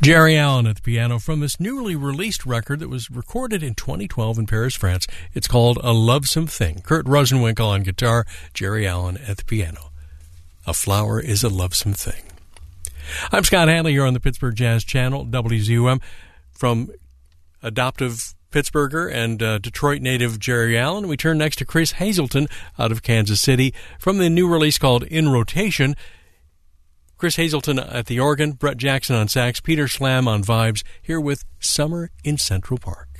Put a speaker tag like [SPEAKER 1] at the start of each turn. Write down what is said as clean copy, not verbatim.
[SPEAKER 1] Jerry Allen at the piano from this newly released record that was recorded in 2012 in Paris, France. It's called A Lovesome Thing. Kurt Rosenwinkel on guitar, Jerry Allen at the piano. A flower is a lovesome thing. I'm Scott Hanley here on the Pittsburgh Jazz Channel, WZUM. From adoptive Pittsburgher and Detroit native Jerry Allen, we turn next to Chris Hazelton out of Kansas City from the new release called In Rotation. Chris Hazelton at the organ, Brett Jackson on sax, Peter Slam on vibes, here with Summer in Central Park.